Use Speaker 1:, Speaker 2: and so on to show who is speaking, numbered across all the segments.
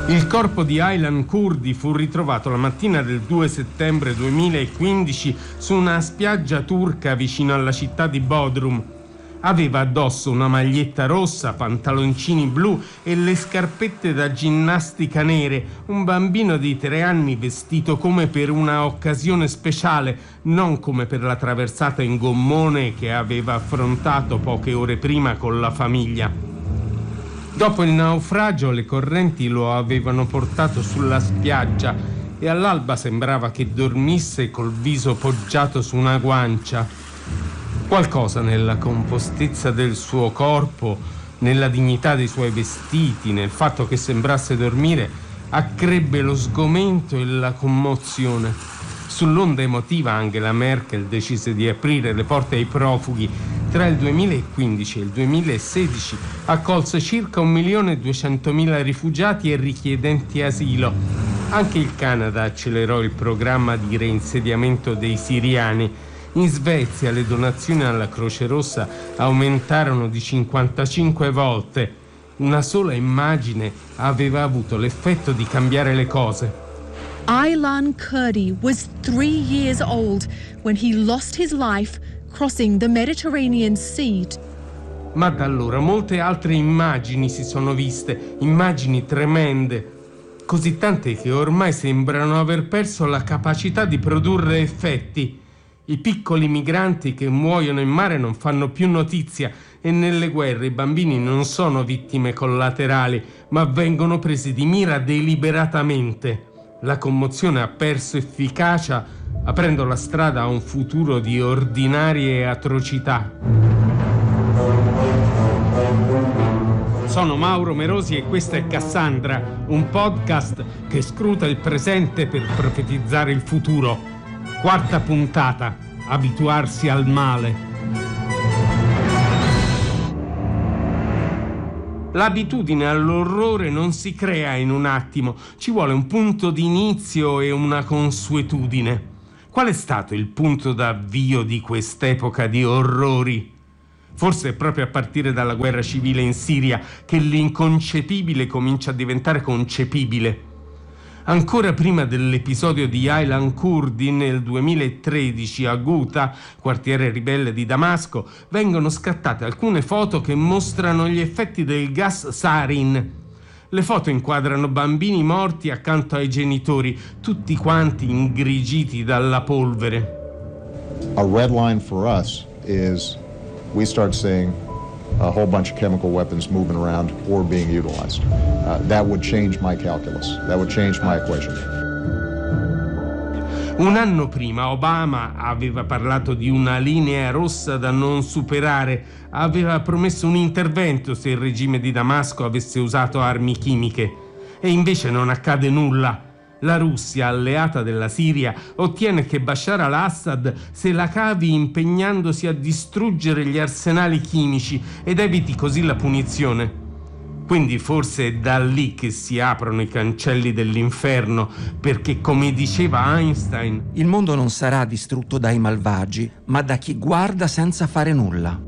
Speaker 1: Il corpo di Aylan Kurdi fu ritrovato la mattina del 2 settembre 2015 su una spiaggia turca vicino alla città di Bodrum. Aveva addosso una maglietta rossa, pantaloncini blu e le scarpette da ginnastica nere. Un bambino di 3 anni vestito come per una occasione speciale, non come per la traversata in gommone che aveva affrontato poche ore prima con la famiglia. Dopo il naufragio le correnti lo avevano portato sulla spiaggia e all'alba sembrava che dormisse col viso poggiato su una guancia. Qualcosa nella compostezza del suo corpo, nella dignità dei suoi vestiti, nel fatto che sembrasse dormire, accrebbe lo sgomento e la commozione. Sull'onda emotiva Angela Merkel decise di aprire le porte ai profughi. Tra il 2015 e il 2016 accolse circa 1.200.000 rifugiati e richiedenti asilo. Anche il Canada accelerò il programma di reinsediamento dei siriani. In Svezia le donazioni alla Croce Rossa aumentarono di 55 volte. Una sola immagine aveva avuto l'effetto di cambiare le cose.
Speaker 2: Aylan Kurdi was 3 years old when he lost his life crossing the Mediterranean Sea.
Speaker 1: Ma da allora molte altre immagini si sono viste, immagini tremende, così tante che ormai sembrano aver perso la capacità di produrre effetti. I piccoli migranti che muoiono in mare non fanno più notizia e nelle guerre i bambini non sono vittime collaterali, ma vengono presi di mira deliberatamente. La commozione ha perso efficacia, aprendo la strada a un futuro di ordinarie atrocità. Sono Mauro Merosi e questa è Cassandra, un podcast che scruta il presente per profetizzare il futuro. 4ª puntata, abituarsi al male. L'abitudine all'orrore non si crea in un attimo, ci vuole un punto di inizio e una consuetudine. Qual è stato il punto d'avvio di quest'epoca di orrori? Forse è proprio a partire dalla guerra civile in Siria che l'inconcepibile comincia a diventare concepibile. Ancora prima dell'episodio di Aylan Kurdi nel 2013 a Ghouta, quartiere ribelle di Damasco, vengono scattate alcune foto che mostrano gli effetti del gas sarin. Le foto inquadrano bambini morti accanto ai genitori, tutti quanti ingrigiti dalla polvere.
Speaker 3: A red line for us is we start seeing a whole bunch of chemical weapons moving around or being utilized. That would change my calculus. That would change my equation.
Speaker 1: Un anno prima Obama aveva parlato di una linea rossa da non superare, aveva promesso un intervento se il regime di Damasco avesse usato armi chimiche. E invece non accade nulla. La Russia, alleata della Siria, ottiene che Bashar al-Assad se la cavi impegnandosi a distruggere gli arsenali chimici ed eviti così la punizione. Quindi forse è da lì che si aprono i cancelli dell'inferno, perché come diceva Einstein,
Speaker 4: il mondo non sarà distrutto dai malvagi, ma da chi guarda senza fare nulla.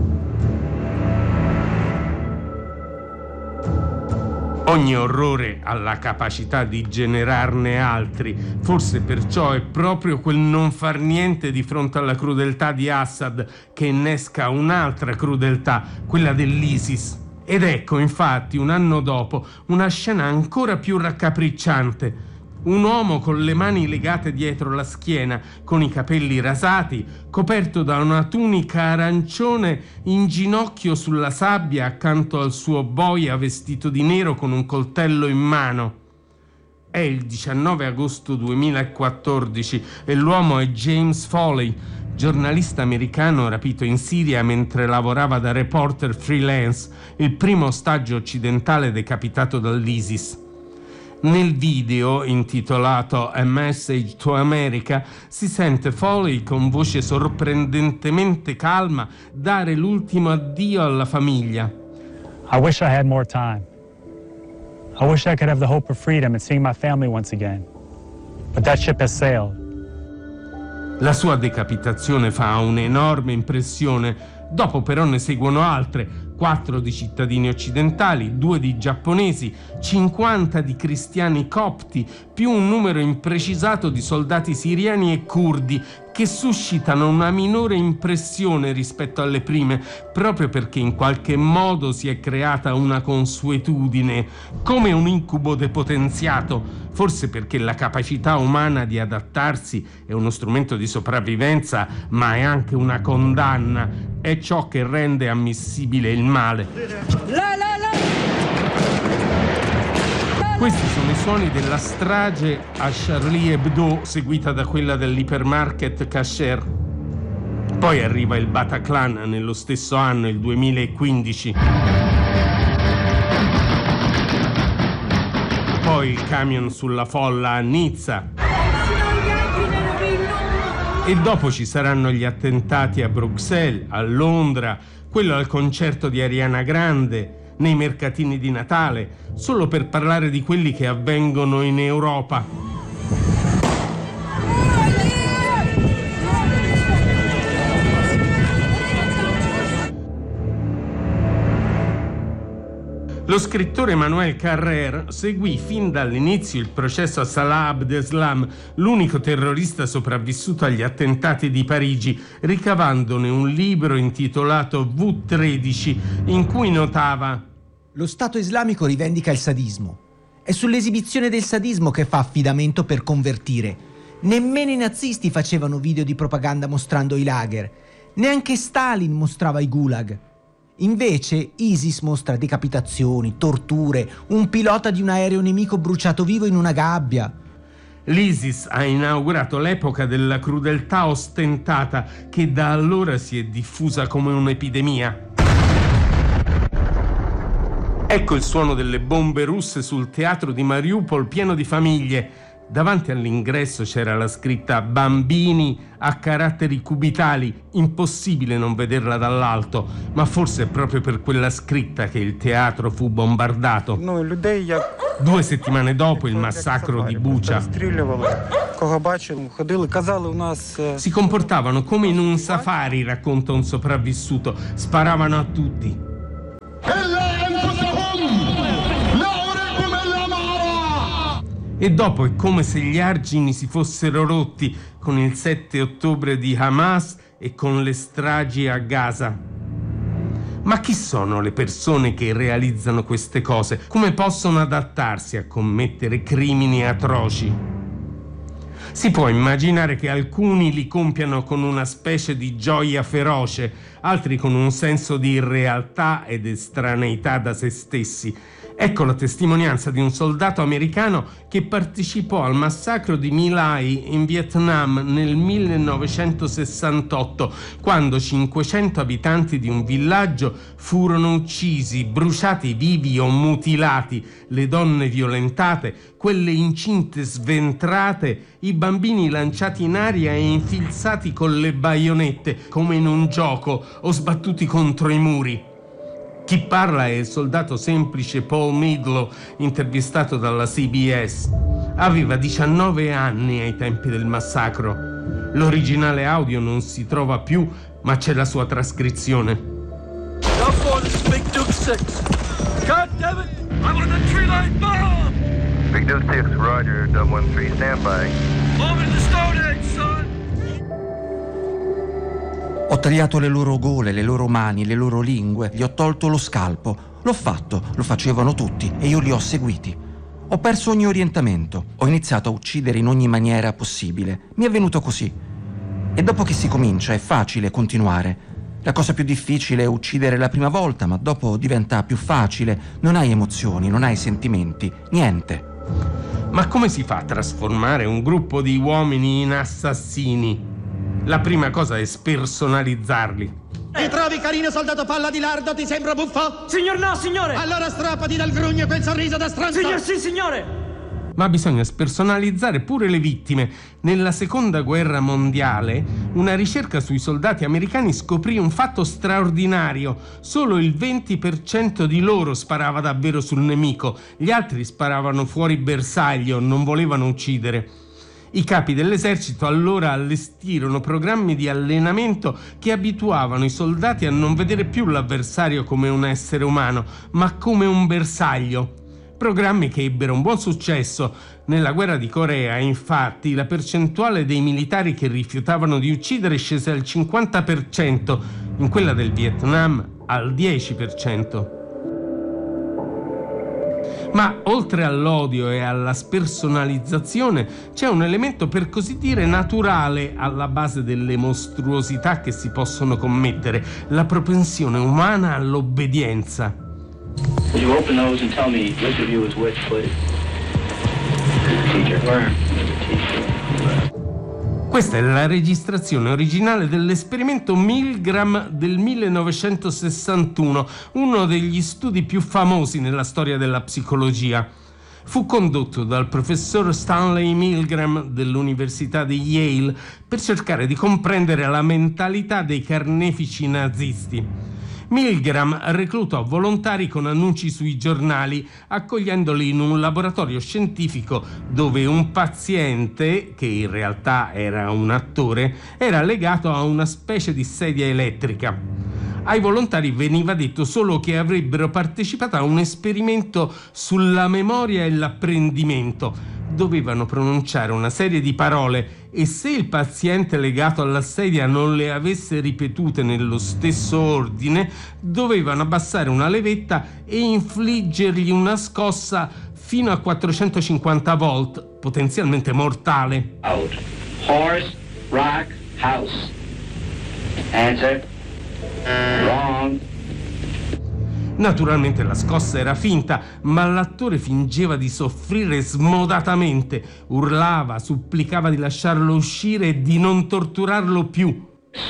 Speaker 1: Ogni orrore ha la capacità di generarne altri, forse perciò è proprio quel non far niente di fronte alla crudeltà di Assad che innesca un'altra crudeltà, quella dell'ISIS. Ed ecco infatti un anno dopo una scena ancora più raccapricciante. Un uomo con le mani legate dietro la schiena, con i capelli rasati, coperto da una tunica arancione, in ginocchio sulla sabbia accanto al suo boia vestito di nero con un coltello in mano. È il 19 agosto 2014 e l'uomo è James Foley, giornalista americano rapito in Siria mentre lavorava da reporter freelance, il primo ostaggio occidentale decapitato dall'ISIS. Nel video, intitolato A Message to America, si sente Foley con voce sorprendentemente calma dare l'ultimo addio alla famiglia.
Speaker 5: I wish I had more time. I wish I could have the hope of freedom and seeing my family once again. But that ship has sailed.
Speaker 1: La sua decapitazione fa un'enorme impressione. Dopo però ne seguono altre. 4 di cittadini occidentali, 2 di giapponesi, 50 di cristiani copti, più un numero imprecisato di soldati siriani e curdi, che suscitano una minore impressione rispetto alle prime, proprio perché in qualche modo si è creata una consuetudine, come un incubo depotenziato, forse perché la capacità umana di adattarsi è uno strumento di sopravvivenza, ma è anche una condanna, è ciò che rende ammissibile il male. Questi sono i suoni della strage a Charlie Hebdo, seguita da quella dell'ipermarket Kasher. Poi arriva il Bataclan nello stesso anno, il 2015. Poi il camion sulla folla a Nizza. E dopo ci saranno gli attentati a Bruxelles, a Londra, quello al concerto di Ariana Grande, nei mercatini di Natale, solo per parlare di quelli che avvengono in Europa. Lo scrittore Emmanuel Carrère seguì fin dall'inizio il processo a Salah Abdeslam, l'unico terrorista sopravvissuto agli attentati di Parigi, ricavandone un libro intitolato V13, in cui notava:
Speaker 6: lo Stato islamico rivendica il sadismo. È sull'esibizione del sadismo che fa affidamento per convertire. Nemmeno i nazisti facevano video di propaganda mostrando i lager. Neanche Stalin mostrava i gulag. Invece ISIS mostra decapitazioni, torture, un pilota di un aereo nemico bruciato vivo in una gabbia.
Speaker 1: L'ISIS ha inaugurato l'epoca della crudeltà ostentata che da allora si è diffusa come un'epidemia. Ecco il suono delle bombe russe sul teatro di Mariupol pieno di famiglie. Davanti all'ingresso c'era la scritta "Bambini" a caratteri cubitali, impossibile non vederla dall'alto, ma forse è proprio per quella scritta che il teatro fu bombardato. 2 settimane dopo il massacro di Bucha. Si comportavano come in un safari, racconta un sopravvissuto, sparavano a tutti. E dopo è come se gli argini si fossero rotti con il 7 ottobre di Hamas e con le stragi a Gaza. Ma chi sono le persone che realizzano queste cose? Come possono adattarsi a commettere crimini atroci? Si può immaginare che alcuni li compiano con una specie di gioia feroce, altri con un senso di irrealtà ed estraneità da se stessi. Ecco la testimonianza di un soldato americano che partecipò al massacro di My Lai in Vietnam nel 1968, quando 500 abitanti di un villaggio furono uccisi, bruciati vivi o mutilati, le donne violentate, quelle incinte sventrate, i bambini lanciati in aria e infilzati con le baionette come in un gioco o sbattuti contro i muri. Chi parla è il soldato semplice Paul Midlow, intervistato dalla CBS. Aveva 19 anni ai tempi del massacro. L'originale audio non si trova più, ma c'è la sua trascrizione.
Speaker 7: Big Duke 6. God damn it! I'm on the tree line bomb! Big Duke 6, Roger, Dub 13, stand by. Bomb in the Stone Age, son!
Speaker 4: Ho tagliato le loro gole, le loro mani, le loro lingue, gli ho tolto lo scalpo. L'ho fatto, lo facevano tutti e io li ho seguiti. Ho perso ogni orientamento, ho iniziato a uccidere in ogni maniera possibile. Mi è venuto così. E dopo che si comincia è facile continuare. La cosa più difficile è uccidere la prima volta, ma dopo diventa più facile. Non hai emozioni, non hai sentimenti, niente.
Speaker 1: Ma come si fa a trasformare un gruppo di uomini in assassini? La prima cosa è spersonalizzarli.
Speaker 8: Ti trovi carino soldato palla di lardo? Ti sembra buffo?
Speaker 7: Signor no, signore!
Speaker 8: Allora strappati dal grugno quel sorriso da stronzo!
Speaker 7: Signor sì, signore!
Speaker 1: Ma bisogna spersonalizzare pure le vittime. Nella Seconda Guerra Mondiale, una ricerca sui soldati americani scoprì un fatto straordinario. Solo il 20% di loro sparava davvero sul nemico. Gli altri sparavano fuori bersaglio, non volevano uccidere. I capi dell'esercito allora allestirono programmi di allenamento che abituavano i soldati a non vedere più l'avversario come un essere umano, ma come un bersaglio. Programmi che ebbero un buon successo. Nella guerra di Corea, infatti, la percentuale dei militari che rifiutavano di uccidere scese al 50%, in quella del Vietnam al 10%. Ma oltre all'odio e alla spersonalizzazione c'è un elemento per così dire naturale alla base delle mostruosità che si possono commettere: la propensione umana all'obbedienza.
Speaker 9: Would you open those and tell me which of you is which, please? Teacher. Where?
Speaker 1: Questa è la registrazione originale dell'esperimento Milgram del 1961, uno degli studi più famosi nella storia della psicologia. Fu condotto dal professor Stanley Milgram dell'Università di Yale per cercare di comprendere la mentalità dei carnefici nazisti. Milgram reclutò volontari con annunci sui giornali, accogliendoli in un laboratorio scientifico dove un paziente, che in realtà era un attore, era legato a una specie di sedia elettrica. Ai volontari veniva detto solo che avrebbero partecipato a un esperimento sulla memoria e l'apprendimento. Dovevano pronunciare una serie di parole e se il paziente legato alla sedia non le avesse ripetute nello stesso ordine, dovevano abbassare una levetta e infliggergli una scossa fino a 450 volt, potenzialmente mortale.
Speaker 9: Out. Horse, rock, house. Answer. Wrong.
Speaker 1: Naturalmente la scossa era finta, ma l'attore fingeva di soffrire smodatamente, urlava, supplicava di lasciarlo uscire e di non torturarlo più.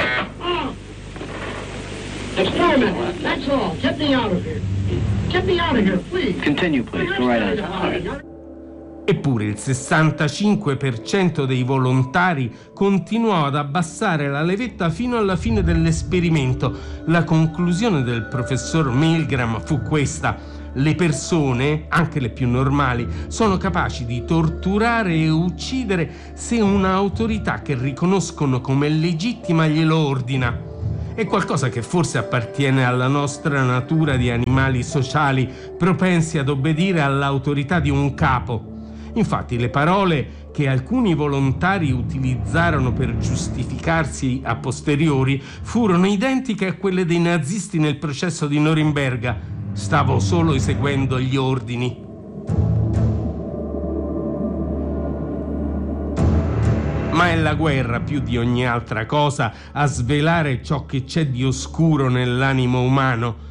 Speaker 8: Experiment, that's all. Get me out of here. Get me out of here, please.
Speaker 9: Continue, please. Go right on.
Speaker 1: Eppure il 65% dei volontari continuò ad abbassare la levetta fino alla fine dell'esperimento. La conclusione del professor Milgram fu questa: le persone, anche le più normali, sono capaci di torturare e uccidere se un'autorità che riconoscono come legittima glielo ordina. È qualcosa che forse appartiene alla nostra natura di animali sociali, propensi ad obbedire all'autorità di un capo. Infatti le parole che alcuni volontari utilizzarono per giustificarsi a posteriori furono identiche a quelle dei nazisti nel processo di Norimberga. Stavo solo eseguendo gli ordini. Ma è la guerra più di ogni altra cosa a svelare ciò che c'è di oscuro nell'animo umano.